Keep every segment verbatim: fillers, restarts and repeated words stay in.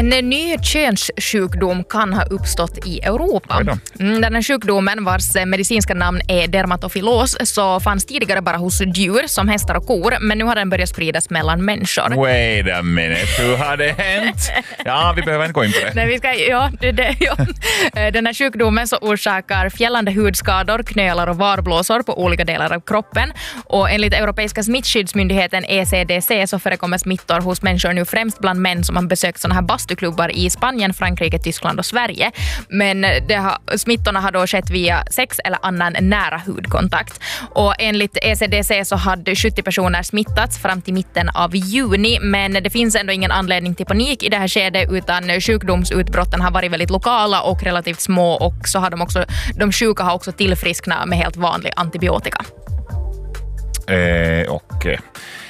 En ny könssjukdom kan ha uppstått i Europa. Mm, den här sjukdomen, vars medicinska namn är dermatofilos, så fanns tidigare bara hos djur som hästar och kor, men nu har den börjat spridas mellan människor. Wait a minute, hur har det hänt? Ja, vi behöver inte gå in på det. Nej, vi ska, ja, det, det, ja. Den här sjukdomen så orsakar fjällande hudskador, knölar och varblåsor på olika delar av kroppen. Och enligt Europeiska smittskyddsmyndigheten E C D C så förekommer smittor hos människor nu främst bland män som har besökt sådana här bastuklubbar i Spanien, Frankrike, Tyskland och Sverige. Men det har, smittorna har då skett via sex eller annan nära hudkontakt. Och enligt E C D C så hade sjuttio personer smittats fram till mitten av juni, men det finns ändå ingen anledning till panik i det här skedet, utan sjukdomsutbrotten har varit väldigt lokala och relativt små, och så har de också, de sjuka har också tillfrisknat med helt vanlig antibiotika. Eh, och eh,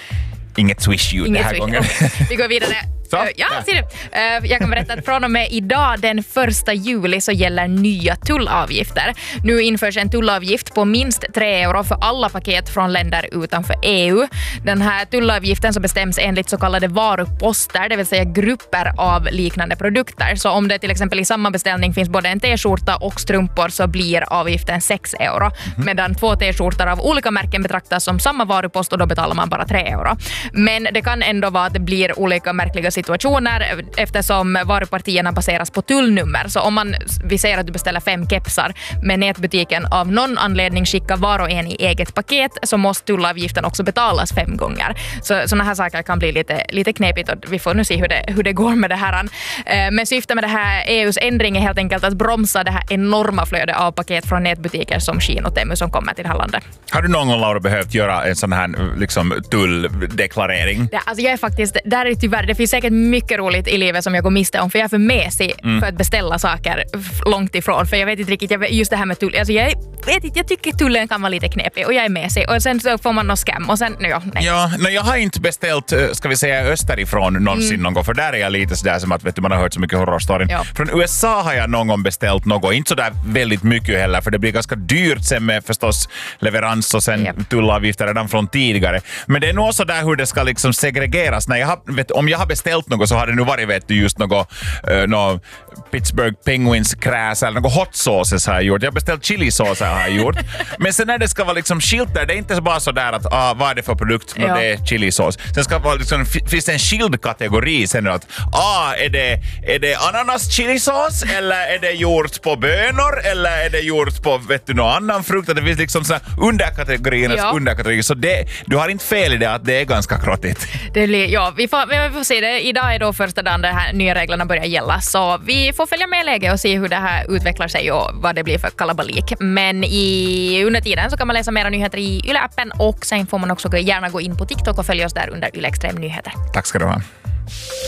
inget swish-ljud den här swish. gången. Vi går vidare. Så? Ja, ser du. Jag kan berätta att från och med idag den första juli så gäller nya tullavgifter. Nu införs en tullavgift på minst tre euro för alla paket från länder utanför E U. Den här tullavgiften så bestäms enligt så kallade varuposter, det vill säga grupper av liknande produkter. Så om det till exempel i samma beställning finns både en t-skjorta och strumpor så blir avgiften sex euro. Mm-hmm. Medan två t-skjortor av olika märken betraktas som samma varupost och då betalar man bara tre euro. Men det kan ändå vara att det blir olika märkliga situationer eftersom varupartierna baseras på tullnummer. Så om man, vi säger att du beställer fem kepsar, men nätbutiken av någon anledning skickar var och en i eget paket, så måste tullavgiften också betalas fem gånger. Så sådana här saker kan bli lite, lite knepigt, och vi får nu se hur det, hur det går med det här. Men syftet med det här E U:s ändring är helt enkelt att bromsa det här enorma flödet av paket från nätbutiker som Shein och Temu som kommer till det här landet. Har du någon gång, Laura, behövt göra en sån här liksom, tulldeklarering? Ja, alltså jag är faktiskt, där är tyvärr, det finns säkert mycket roligt i livet som jag går miste om, för jag är för mesig mm. för att beställa saker f- långt ifrån, för jag vet inte riktigt, jag vet, just det här med tull, alltså jag vet inte, jag tycker tullen kan vara lite knepig och jag är mesig, och sen så får man något scam och sen, ja, nej. Ja, no, jag har inte beställt, ska vi säga, österifrån någonsin mm. någon gång, för där är jag lite sådär som att, vet du, man har hört så mycket horrorstoryn. Ja. Från U S A har jag någon gång beställt något, inte sådär väldigt mycket heller, för det blir ganska dyrt sen med förstås leverans och sen yep. tullavgifter redan från tidigare. Men det är nog så där hur det ska liksom segregeras. När jag har, vet, om jag har beställt något så har det nu varit, vet du, just något, uh, något Pittsburgh Penguins kräs eller något hot sauces har jag gjort. Jag har beställt chilisås har jag gjort. Men sen när det ska vara liksom skilt där, det är inte bara så där att ah, vad är det för produkt? Ja. Det är chilisås. Sen ska vara liksom, finns det en skild kategori sen att ah, är det, är det ananas chilisås eller är det gjort på bönor eller är det gjort på, vet du, någon annan frukt? Att det finns liksom så underkategoriernas ja. underkategorier. Så det, du har inte fel i det att det är ganska krottigt. Det blir, ja, vi får, vi får se det. Idag är då första dagen de här nya reglerna börjar gälla, så vi får följa med läget och se hur det här utvecklar sig och vad det blir för kalabalik. Men i under tiden så kan man läsa mera nyheter i Yle-appen, och sen får man också gärna gå in på TikTok och följa oss där under Yle Extrem Nyheter. Tack ska du ha.